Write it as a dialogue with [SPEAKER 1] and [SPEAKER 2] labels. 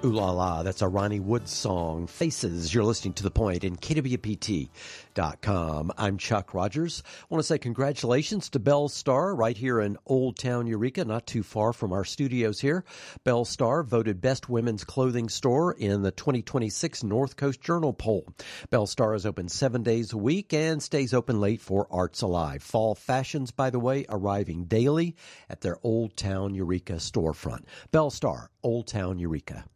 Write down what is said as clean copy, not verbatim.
[SPEAKER 1] Ooh La La, that's a Ronnie Wood song. Faces, you're listening to The Point in KWPT.com. I'm Chuck Rogers. I want to say congratulations to Belle Starr right here in Old Town Eureka, not too far from our studios here. Belle Starr voted Best Women's Clothing Store in the 2026 North Coast Journal poll. Belle Starr is open 7 days a week and stays open late for Arts Alive. Fall fashions, by the way, arriving daily at their Old Town Eureka storefront. Belle Starr, Old Town Eureka.